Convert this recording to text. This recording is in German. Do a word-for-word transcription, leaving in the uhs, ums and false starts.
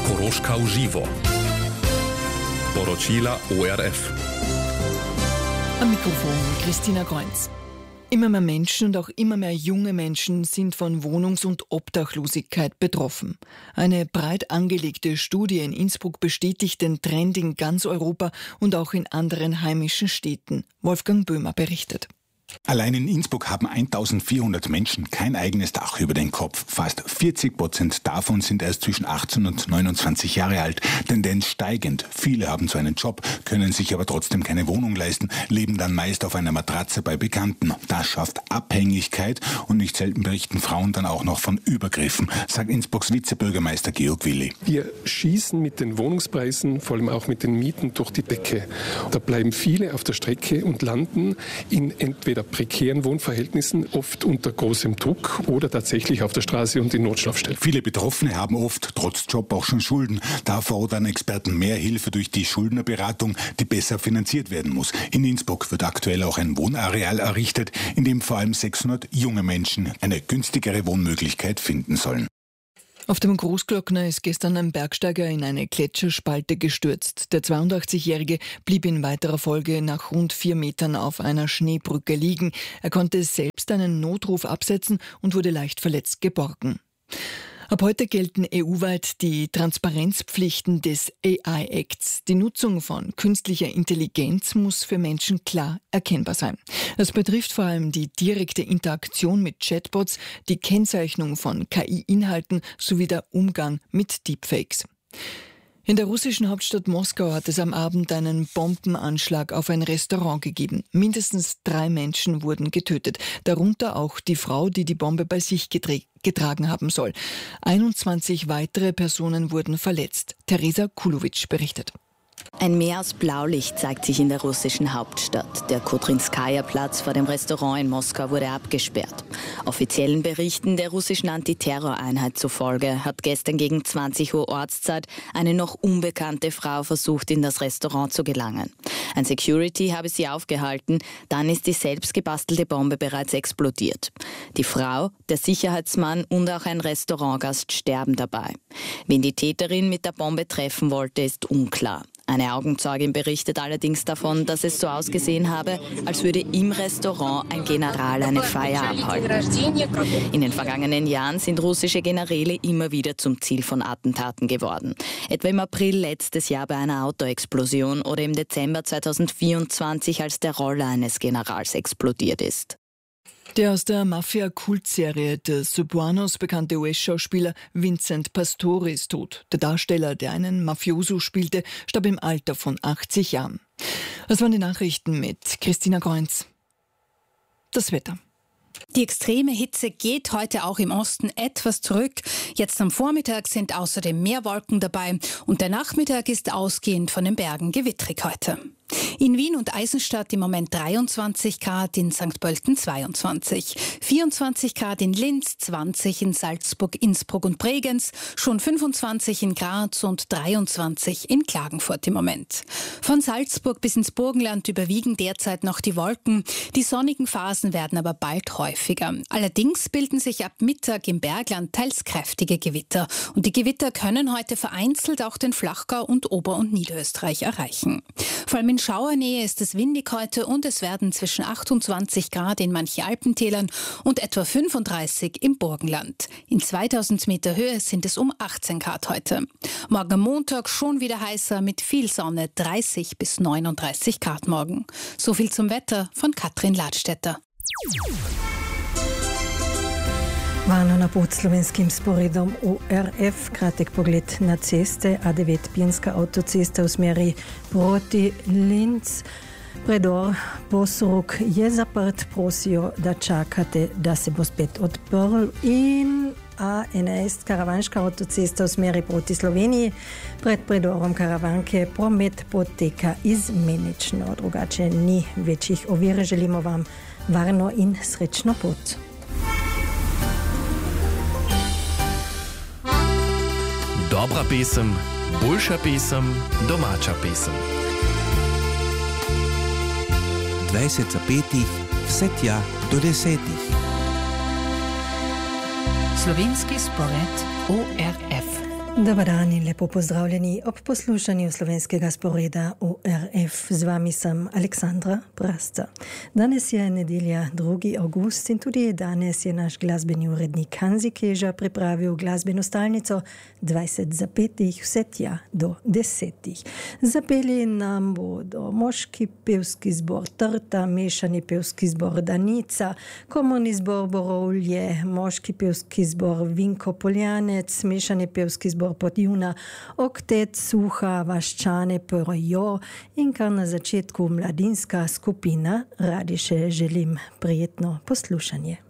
Koroška v živo. Poročila O R F. Am Mikrofon Christina Kreunz. Immer mehr Menschen und auch immer mehr junge Menschen sind von Wohnungs- und Obdachlosigkeit betroffen. Eine breit angelegte Studie in Innsbruck bestätigt den Trend in ganz Europa und auch in anderen heimischen Städten. Wolfgang Böhmer berichtet. Allein in Innsbruck haben eintausendvierhundert Menschen kein eigenes Dach über den Kopf. Fast vierzig Prozent davon sind erst zwischen achtzehn und neunundzwanzig Jahre alt. Tendenz steigend. Viele haben so einen Job, können sich aber trotzdem keine Wohnung leisten, leben dann meist auf einer Matratze bei Bekannten. Das schafft Abhängigkeit und nicht selten berichten Frauen dann auch noch von Übergriffen, sagt Innsbrucks Vizebürgermeister Georg Willi. Wir schießen mit den Wohnungspreisen, vor allem auch mit den Mieten, durch die Decke. Da bleiben viele auf der Strecke und landen in entweder prekären Wohnverhältnissen, oft unter großem Druck oder tatsächlich auf der Straße und in Notschlafstellen. Viele Betroffene haben oft trotz Job auch schon Schulden. Da fordern Experten mehr Hilfe durch die Schuldnerberatung, die besser finanziert werden muss. In Innsbruck wird aktuell auch ein Wohnareal errichtet, in dem vor allem sechshundert junge Menschen eine günstigere Wohnmöglichkeit finden sollen. Auf dem Großglockner ist gestern ein Bergsteiger in eine Gletscherspalte gestürzt. Der zweiundachtzigjährige blieb in weiterer Folge nach rund vier Metern auf einer Schneebrücke liegen. Er konnte selbst einen Notruf absetzen und wurde leicht verletzt geborgen. Ab heute gelten E U-weit die Transparenzpflichten des A I-Acts. Die Nutzung von künstlicher Intelligenz muss für Menschen klar erkennbar sein. Das betrifft vor allem die direkte Interaktion mit Chatbots, die Kennzeichnung von K I-Inhalten sowie der Umgang mit Deepfakes. In der russischen Hauptstadt Moskau hat es am Abend einen Bombenanschlag auf ein Restaurant gegeben. Mindestens drei Menschen wurden getötet, darunter auch die Frau, die die Bombe bei sich getra- getragen haben soll. einundzwanzig weitere Personen wurden verletzt. Teresa Kulowitsch berichtet. Ein Meer aus Blaulicht zeigt sich in der russischen Hauptstadt. Der Kotrinskaja-Platz vor dem Restaurant in Moskau wurde abgesperrt. Offiziellen Berichten der russischen Antiterroreinheit zufolge hat gestern gegen zwanzig Uhr Ortszeit eine noch unbekannte Frau versucht, in das Restaurant zu gelangen. Ein Security habe sie aufgehalten, dann ist die selbstgebastelte Bombe bereits explodiert. Die Frau, der Sicherheitsmann und auch ein Restaurantgast sterben dabei. Wen die Täterin mit der Bombe treffen wollte, ist unklar. Eine Augenzeugin berichtet allerdings davon, dass es so ausgesehen habe, als würde im Restaurant ein General eine Feier abhalten. In den vergangenen Jahren sind russische Generäle immer wieder zum Ziel von Attentaten geworden. Etwa im April letztes Jahr bei einer Autoexplosion oder im Dezember zweitausendvierundzwanzig, als der Roller eines Generals explodiert ist. Der aus der Mafia-Kultserie The Sopranos bekannte U S-Schauspieler Vincent Pastore ist tot. Der Darsteller, der einen Mafioso spielte, starb im Alter von achtzig Jahren. Das waren die Nachrichten mit Christina Kreunz. Das Wetter. Die extreme Hitze geht heute auch im Osten etwas zurück. Jetzt am Vormittag sind außerdem mehr Wolken dabei und der Nachmittag ist ausgehend von den Bergen gewittrig heute. In Wien und Eisenstadt im Moment dreiundzwanzig Grad, in Sankt Pölten zweiundzwanzig, vierundzwanzig Grad in Linz, zwanzig in Salzburg, Innsbruck und Bregenz, schon fünfundzwanzig in Graz und dreiundzwanzig in Klagenfurt im Moment. Von Salzburg bis ins Burgenland überwiegen derzeit noch die Wolken. Die sonnigen Phasen werden aber bald häufiger. Allerdings bilden sich ab Mittag im Bergland teils kräftige Gewitter. Und die Gewitter können heute vereinzelt auch den Flachgau und Ober- und Niederösterreich erreichen. Vor allem in Schauernähe ist es windig heute und es werden zwischen achtundzwanzig Grad in manchen Alpentälern und etwa fünfunddreißig im Burgenland. In zweitausend Meter Höhe sind es um achtzehn Grad heute. Morgen Montag schon wieder heißer mit viel Sonne, dreißig bis neununddreißig Grad morgen. So viel zum Wetter von Katrin Ladstätter. Vano na pod slovenskim sporedom O R F, kratek pogled na ceste. A devet Pijenska avtocesta v smeri proti Linz. Predor Bosoruk je zaprt, prosijo, da čakate, da se bo spet odprl. In A enajst Karavanška avtocesta v smeri proti Sloveniji. Pred predorom Karavanke promet poteka izmenično, drugače ni večjih ovir. Želimo vam varno in srečno pot. Dobra pesem, boljša pesem, domača pesem. dvajset za petih, vse tja do desetih. Slovenski spored O R F. Dobar dan in lepo pozdravljeni ob poslušanju slovenskega sporeda U R F. Z vami sem Aleksandra Prasta. Danes je nedelja drugi avgust in tudi danes je naš glasbeni urednik Hanzi Keža pripravil glasbeno stalnico dvajset zapetih vse tja do desetih. Zapeli nam bodo moški pevski zbor Trta, mešani pevski zbor Danica, komorni zbor Borovlje, moški pevski zbor Vinko Poljanec, mešani pevski zbor Podjuna, oktet Suha, Vaščane Porojo in kar na začetku mladinska skupina. Radi še želim prijetno poslušanje.